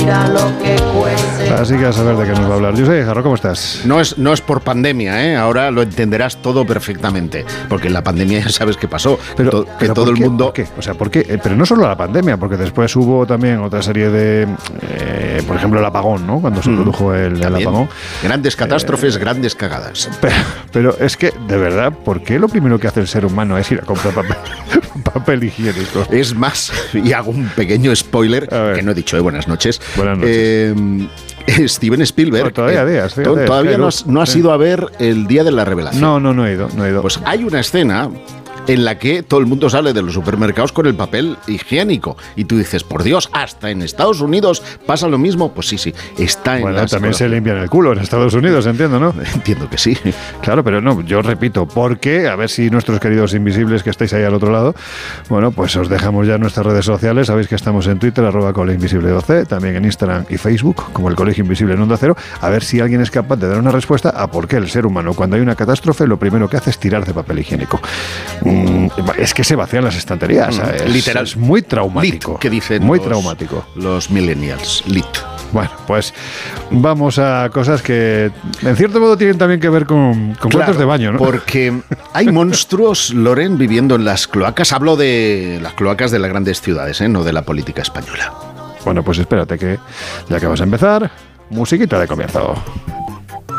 mira lo que cuece. Así que a saber de qué nos va a hablar. Yo soy Jarro, ¿cómo estás? No es por pandemia, ¿eh? Ahora lo entenderás todo perfectamente, porque en la pandemia ya sabes qué pasó, Pero todo el mundo... ¿Por qué? O sea, ¿por qué? Pero no solo la pandemia, porque después hubo también otra serie de, por ejemplo, el apagón, ¿no? Cuando se produjo el apagón. Grandes catástrofes, grandes cagadas. Pero es que, de verdad, ¿por qué lo primero que hace el ser humano es ir a comprar papel higiénico? Es más, y hago un pequeño spoiler, que no he dicho, buenas noches. Buenas noches. Steven Spielberg todavía no has ido a ver El Día de la Revelación. No he ido. Pues hay una escena en la que todo el mundo sale de los supermercados con el papel higiénico. Y tú dices, por Dios, hasta en Estados Unidos pasa lo mismo. Pues sí, está en la también se limpian el culo en Estados Unidos, entiendo, ¿no? Entiendo que sí. Claro, pero no, yo repito, porque a ver si nuestros queridos invisibles que estáis ahí al otro lado, bueno, pues os dejamos ya nuestras redes sociales. Sabéis que estamos en Twitter, @ColegioInvisibleOC, también en Instagram y Facebook, como el Colegio Invisible en Onda Cero, a ver si alguien es capaz de dar una respuesta a por qué el ser humano, cuando hay una catástrofe, lo primero que hace es tirar de papel higiénico. Es que se vacían las estanterías. Literal. Es muy traumático. Lit, que dicen muy traumático. Los millennials. Lit. Bueno, pues vamos a cosas que en cierto modo tienen también que ver con cuartos de baño, ¿no? Porque hay monstruos, Loren, viviendo en las cloacas. Hablo de las cloacas de las grandes ciudades, no de la política española. Bueno, pues espérate que ya que vas a empezar, musiquita de comienzo.